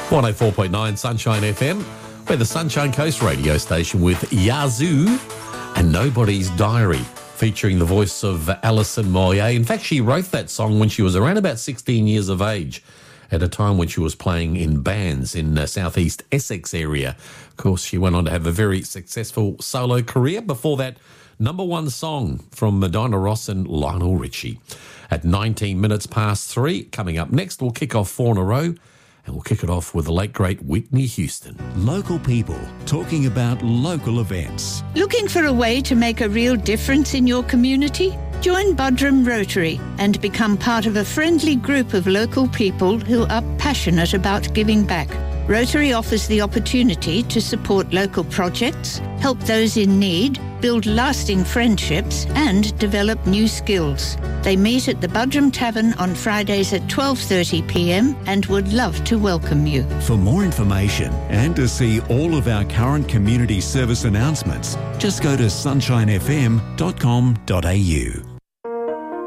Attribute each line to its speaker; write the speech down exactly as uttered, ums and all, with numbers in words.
Speaker 1: one oh four point nine Sunshine F M. We're the Sunshine Coast radio station with Yazoo and Nobody's Diary, featuring the voice of Alison Moyet. In fact, she wrote that song when she was around about sixteen years of age, at a time when she was playing in bands in the southeast Essex area. Of course, she went on to have a very successful solo career. Before that, number one song from Madonna Ross and Lionel Richie. At nineteen minutes past three, coming up next, we'll kick off four in a row, and we'll kick it off with the late, great Whitney Houston.
Speaker 2: Local people talking about local events.
Speaker 3: Looking for a way to make a real difference in your community? Join Buderim Rotary and become part of a friendly group of local people who are passionate about giving back. Rotary offers the opportunity to support local projects, help those in need, build lasting friendships, and develop new skills. They meet at the Buderim Tavern on Fridays at twelve thirty p m and would love to welcome you.
Speaker 2: For more information and to see all of our current community service announcements, just go to sunshine f m dot com dot a u.